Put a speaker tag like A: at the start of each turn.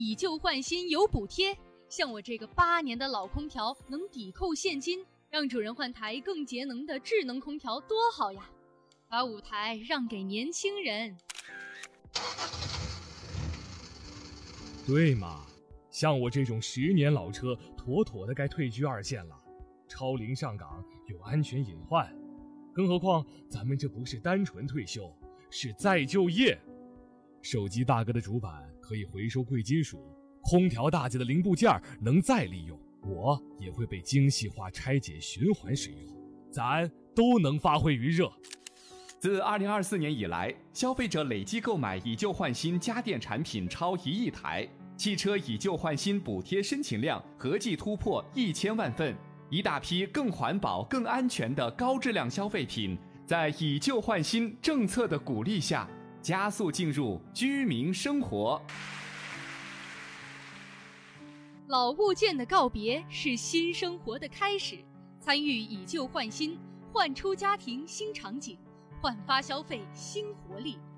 A: 以旧换新有补贴，像我这个8年的老空调能抵扣现金，让主人换台更节能的智能空调多好呀！把舞台让给年轻人。
B: 对嘛，像我这种10年老车，妥妥的该退居2线了。超龄上岗有安全隐患，更何况咱们这不是单纯退休，是再就业。手机大哥的主板可以回收贵金属，空调大姐的零部件能再利用，我也会被精细化拆解循环使用，咱都能发挥余热。
C: 自2024年以来，消费者累计购买以旧换新家电产品超1亿台，汽车以旧换新补贴申请量合计突破1000万份，一大批更环保、更安全的高质量消费品，在以旧换新政策的鼓励下，加速进入居民生活。
A: 老物件的告别是新生活的开始，参与以旧换新，焕出家庭新场景，焕发消费新活力。